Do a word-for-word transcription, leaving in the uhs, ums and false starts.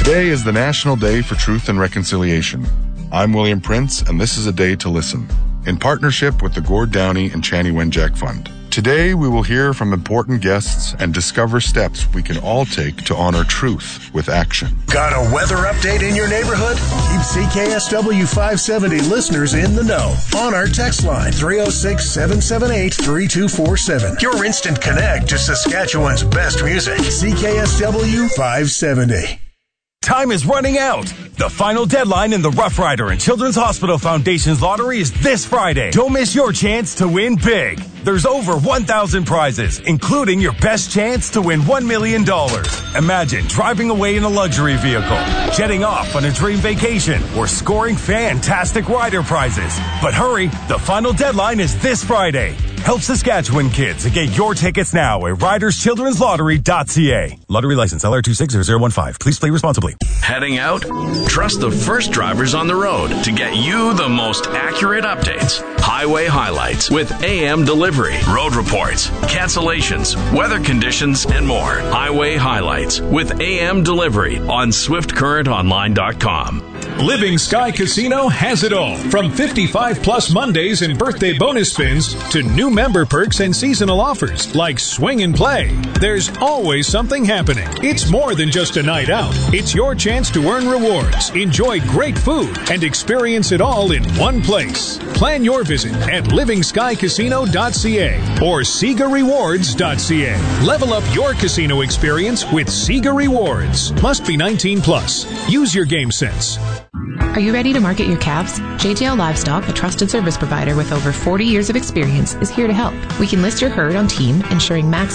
Today is the National Day for Truth and Reconciliation. I'm William Prince, and this is A Day to Listen, in partnership with the Gord Downey and Chanie Wenjack Fund. Today, we will hear from important guests and discover steps we can all take to honor truth with action. Got a weather update in your neighborhood? Keep C K S W five seventy listeners in the know on our text line, three oh six, seven seven eight, three two four seven. Your instant connect to Saskatchewan's best music. C K S W five seventy. Time is running out. The final deadline in the Rough Rider and Children's Hospital Foundation's lottery is this Friday. Don't miss your chance to win big. There's over one thousand prizes, including your best chance to win one million dollars. Imagine driving away in a luxury vehicle, jetting off on a dream vacation, or scoring fantastic rider prizes. But hurry, the final deadline is this Friday. Help Saskatchewan kids and get your tickets now at riders children's lottery dot c a. Lottery license L R two six zero zero one five. Please play responsibly. Heading out? Trust the first drivers on the road to get you the most accurate updates. Highway highlights with A M delivery, road reports, cancellations, weather conditions, and more. Highway highlights with A M delivery on swift current online dot com. Living Sky Casino has it all. From fifty-five plus Mondays and birthday bonus spins to new member perks and seasonal offers like swing and play. There's always something happening. It's more than just a night out. It's your chance to earn rewards, enjoy great food, and experience it all in one place. Plan your visit at living sky casino dot c a or sega rewards dot c a. Level up your casino experience with Sega Rewards. Must be nineteen plus. Use your game sense. Are you ready to market your calves? J J L Livestock, a trusted service provider with over forty years of experience, is here to help. We can list your herd on Team, ensuring max